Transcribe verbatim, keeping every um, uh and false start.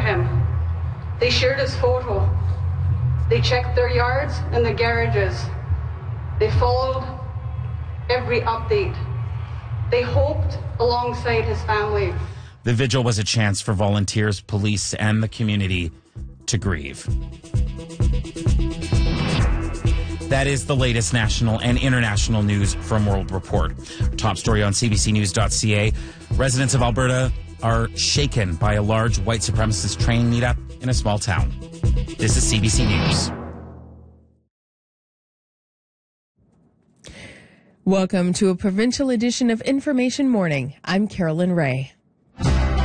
him. They shared his photo. They checked their yards and the garages. They followed every update. They hoped alongside his family. The vigil was a chance for volunteers, police, and the community to grieve. That is the latest national and international news from World Report. Top story on C B C News dot C A. Residents of Alberta are shaken by a large white supremacist train meetup in a small town. This is C B C News. Welcome to a provincial edition of Information Morning. I'm Carolyn Ray.